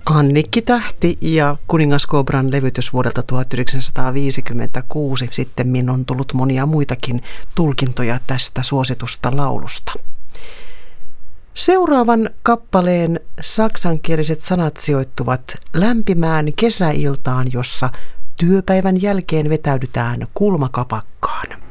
Annikki Tähti ja Kuningas Kobran levytys vuodelta 1956. Sittemmin on tullut monia muitakin tulkintoja tästä suositusta laulusta. Seuraavan kappaleen saksankieliset sanat sijoittuvat lämpimään kesäiltaan, jossa työpäivän jälkeen vetäydytään kulmakapakkaan.